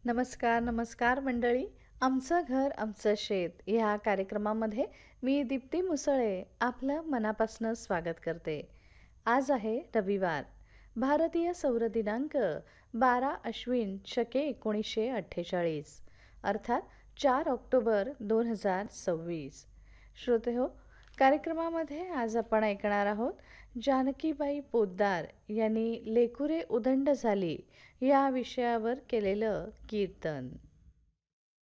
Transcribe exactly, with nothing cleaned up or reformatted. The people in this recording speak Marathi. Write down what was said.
नमस्कार, नमस्कार मंडळी. आमचं घर आमचं शेत ह्या कार्यक्रमामध्ये मी दीप्ती मुसळे आपलं मनापासून स्वागत करते. आज आहे रविवार. भारतीय सौर दिनांक बारा अश्विन शके एकोणीसशे अठ्ठेचाळीस अर्थात चार ऑक्टोबर दोन हजार सव्वीस. श्रोतेहो, कार्यक्रमामध्ये आज आपण ऐकणार आहोत जानकीबाई पोद्दार यांनी लेकुरे उदंड झाली या विषयावर केलेलं कीर्तन.